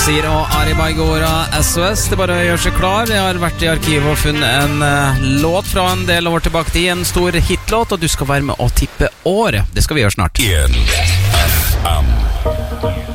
Nasir og Ari Baigora SOS. Det er bare å gjøre seg klar. Jeg har vært i arkivet og funnet en låt fra en del år tilbake til en stor hitlåt, og du skal være med å tippe året. Det skal vi gjøre snart.